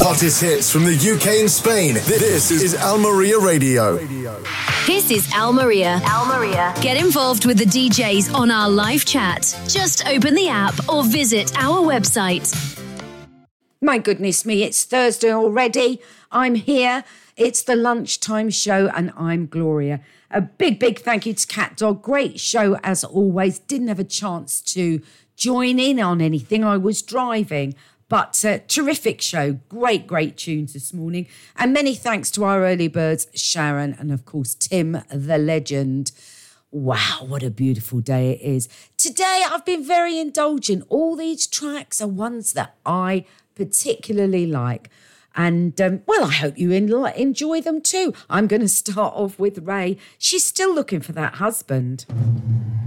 hottest hits from the UK and Spain. This is Almeria Radio. This is Almeria. Get involved with the DJs on our live chat. Just open the app or visit our website. My goodness me, it's Thursday already. I'm here. It's the lunchtime show and I'm Gloria. A big thank you to Cat Dog. Great show as always. Didn't have a chance to join in on anything. I was driving. But terrific show. Great tunes this morning. And many thanks to our early birds, Sharon and, of course, Tim, the legend. Wow, what a beautiful day it is. Today, I've been very indulgent. All these tracks are ones that I particularly like. And, well, I hope you enjoy them too. I'm going to start off with Ray. She's still looking for that husband.